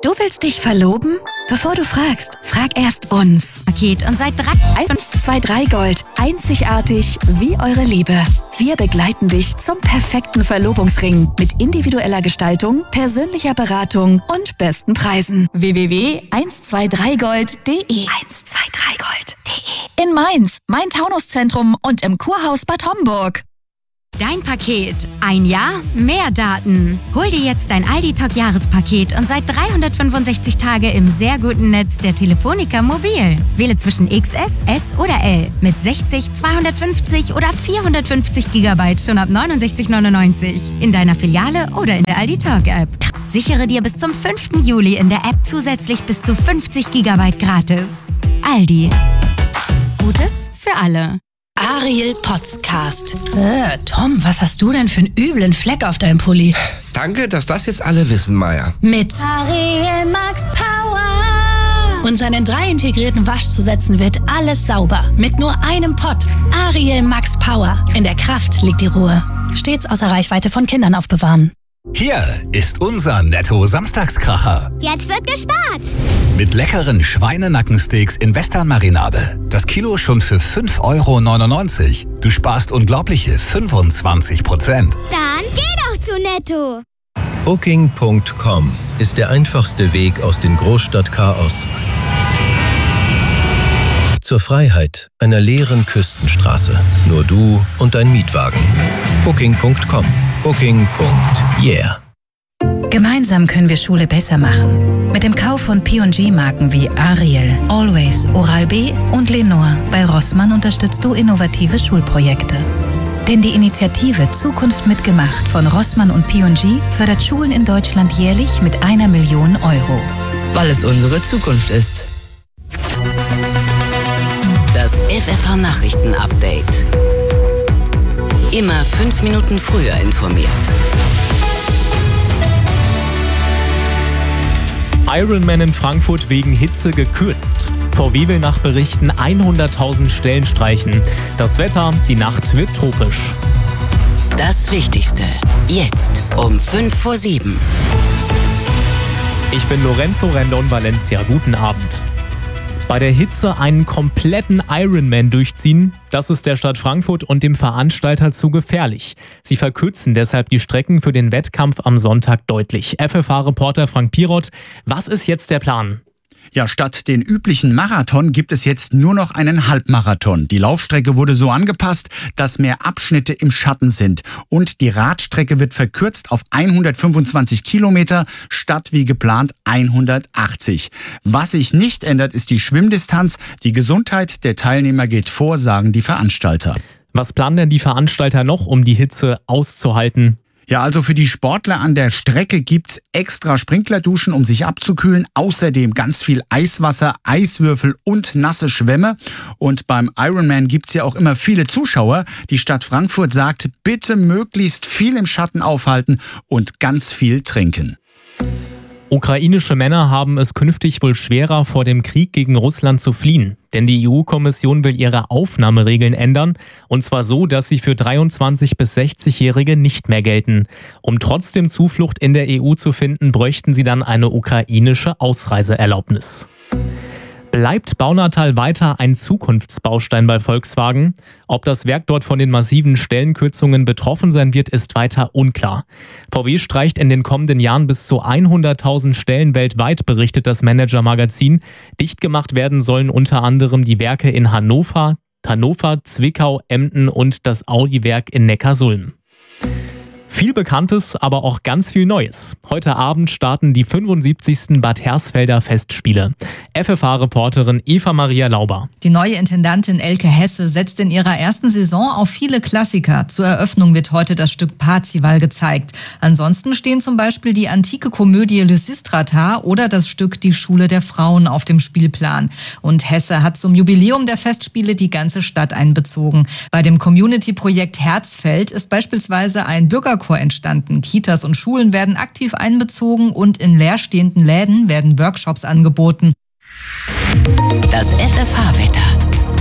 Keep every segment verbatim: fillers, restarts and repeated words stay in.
Du willst dich verloben? Bevor du fragst, frag erst uns. Paket und seit drei... eins zwei drei Gold. Einzigartig wie eure Liebe. Wir begleiten dich zum perfekten Verlobungsring mit individueller Gestaltung, persönlicher Beratung und besten Preisen. w w w punkt eins zwei drei gold punkt de eins zwei drei gold punkt de In Mainz, Main-Taunus-Zentrum und im Kurhaus Bad Homburg. Dein Paket. Ein Jahr, mehr Daten. Hol dir jetzt dein Aldi-Talk-Jahrespaket und seit dreihundertfünfundsechzig Tage im sehr guten Netz der Telefonica Mobil. Wähle zwischen X S, S oder L mit sechzig, zweihundertfünfzig oder vierhundertfünfzig Gigabyte schon ab neunundsechzig neunundneunzig. In deiner Filiale oder in der Aldi-Talk-App. Sichere dir bis zum fünften Juli in der App zusätzlich bis zu fünfzig Gigabyte gratis. Aldi. Gutes für alle. Ariel Podcast. Äh, Tom, was hast du denn für einen üblen Fleck auf deinem Pulli? Danke, dass das jetzt alle wissen, Maya. Mit Ariel Max Power. Und seinen drei integrierten Waschzusätzen wird alles sauber. Mit nur einem Pott. Ariel Max Power. In der Kraft liegt die Ruhe. Stets außer Reichweite von Kindern aufbewahren. Hier ist unser Netto-Samstagskracher. Jetzt wird gespart. Mit leckeren Schweinenackensteaks in Western-Marinade. Das Kilo schon für fünf Euro neunundneunzig. Du sparst unglaubliche fünfundzwanzig Prozent. Dann geh doch zu Netto. Booking Punkt com ist der einfachste Weg aus dem Großstadtchaos zur Freiheit einer leeren Küstenstraße. Nur du und dein Mietwagen. Booking Punkt com. Booking. Yeah. Gemeinsam können wir Schule besser machen. Mit dem Kauf von P und G-Marken wie Ariel, Always, Oral-B und Lenore bei Rossmann unterstützt du innovative Schulprojekte. Denn die Initiative Zukunft mitgemacht von Rossmann und P und G fördert Schulen in Deutschland jährlich mit einer Million Euro. Weil es unsere Zukunft ist. Das F F H-Nachrichten-Update. Immer fünf Minuten früher informiert. Ironman in Frankfurt wegen Hitze gekürzt. V W will nach Berichten hunderttausend Stellen streichen. Das Wetter, die Nacht wird tropisch. Das Wichtigste, jetzt um fünf vor sieben. Ich bin Lorenzo Rendon Valencia. Guten Abend. Bei der Hitze einen kompletten Ironman durchziehen, das ist der Stadt Frankfurt und dem Veranstalter zu gefährlich. Sie verkürzen deshalb die Strecken für den Wettkampf am Sonntag deutlich. F F H-Reporter Frank Pirot, was ist jetzt der Plan? Ja, statt den üblichen Marathon gibt es jetzt nur noch einen Halbmarathon. Die Laufstrecke wurde so angepasst, dass mehr Abschnitte im Schatten sind. Und die Radstrecke wird verkürzt auf hundertfünfundzwanzig Kilometer statt wie geplant hundertachtzig. Was sich nicht ändert, ist die Schwimmdistanz. Die Gesundheit der Teilnehmer geht vor, sagen die Veranstalter. Was planen denn die Veranstalter noch, um die Hitze auszuhalten? Ja, also für die Sportler an der Strecke gibt's extra Sprinklerduschen, um sich abzukühlen. Außerdem ganz viel Eiswasser, Eiswürfel und nasse Schwämme. Und beim Ironman gibt's ja auch immer viele Zuschauer. Die Stadt Frankfurt sagt, bitte möglichst viel im Schatten aufhalten und ganz viel trinken. Ukrainische Männer haben es künftig wohl schwerer, vor dem Krieg gegen Russland zu fliehen. Denn die E U-Kommission will ihre Aufnahmeregeln ändern. Und zwar so, dass sie für dreiundzwanzig- bis sechzigjährige nicht mehr gelten. Um trotzdem Zuflucht in der E U zu finden, bräuchten sie dann eine ukrainische Ausreiseerlaubnis. Bleibt Baunatal weiter ein Zukunftsbaustein bei Volkswagen? Ob das Werk dort von den massiven Stellenkürzungen betroffen sein wird, ist weiter unklar. V W streicht in den kommenden Jahren bis zu hunderttausend Stellen weltweit, berichtet das Manager-Magazin. Dicht gemacht werden sollen unter anderem die Werke in Hannover, Hannover, Zwickau, Emden und das Audi-Werk in Neckarsulm. Viel Bekanntes, aber auch ganz viel Neues. Heute Abend starten die fünfundsiebzigsten Bad Hersfelder Festspiele. F F H-Reporterin Eva Maria Lauber. Die neue Intendantin Elke Hesse setzt in ihrer ersten Saison auf viele Klassiker. Zur Eröffnung wird heute das Stück Parzival gezeigt. Ansonsten stehen zum Beispiel die antike Komödie Lysistrata oder das Stück Die Schule der Frauen auf dem Spielplan. Und Hesse hat zum Jubiläum der Festspiele die ganze Stadt einbezogen. Bei dem Community-Projekt Herzfeld ist beispielsweise ein Bürgerchor entstanden. Kitas und Schulen werden aktiv einbezogen und in leerstehenden Läden werden Workshops angeboten. Das F F H-Wetter.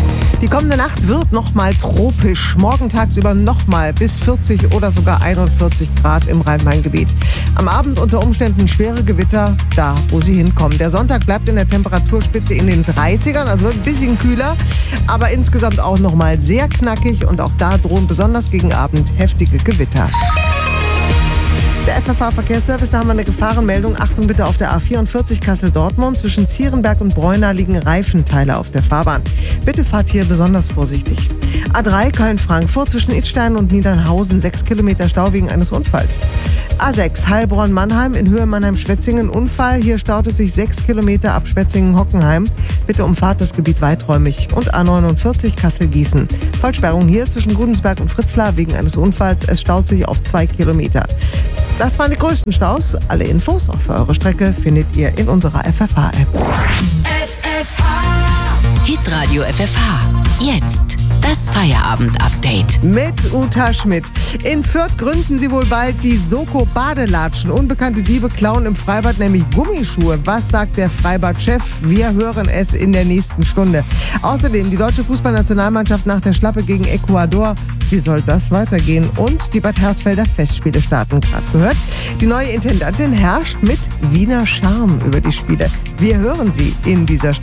Die kommende Nacht wird nochmal tropisch. Morgen tagsüber nochmal bis vierzig oder sogar einundvierzig Grad im Rhein-Main-Gebiet. Am Abend unter Umständen schwere Gewitter, da wo sie hinkommen. Der Sonntag bleibt in der Temperaturspitze in den dreißigern, also wird ein bisschen kühler, aber insgesamt auch nochmal sehr knackig und auch da drohen besonders gegen Abend heftige Gewitter. Der F F H-Verkehrsservice, da haben wir eine Gefahrenmeldung. Achtung bitte auf der A vierundvierzig Kassel-Dortmund. Zwischen Zierenberg und Breuna liegen Reifenteile auf der Fahrbahn. Bitte fahrt hier besonders vorsichtig. A drei Köln-Frankfurt zwischen Idstein und Niedernhausen. sechs Kilometer Stau wegen eines Unfalls. A sechs Heilbronn-Mannheim in Höhe Mannheim-Schwetzingen. Unfall. Hier staut es sich sechs Kilometer ab Schwetzingen-Hockenheim. Bitte umfahrt das Gebiet weiträumig. Und A neunundvierzig Kassel-Gießen. Vollsperrung hier zwischen Gudensberg und Fritzlar wegen eines Unfalls. Es staut sich auf zwei Kilometer. Das waren die größten Staus. Alle Infos auch für eure Strecke findet ihr in unserer F F H-App. F F H. Hitradio F F H. Jetzt das Feierabend-Update. Mit Uta Schmidt. In Fürth gründen sie wohl bald die Soko Badelatschen. Unbekannte Diebe klauen im Freibad nämlich Gummischuhe. Was sagt der Freibad-Chef? Wir hören es in der nächsten Stunde. Außerdem die deutsche Fußballnationalmannschaft nach der Schlappe gegen Ecuador. Wie soll das weitergehen? Und die Bad Hersfelder Festspiele starten, gerade gehört. Die neue Intendantin herrscht mit Wiener Charme über die Spiele. Wir hören sie in dieser Stunde.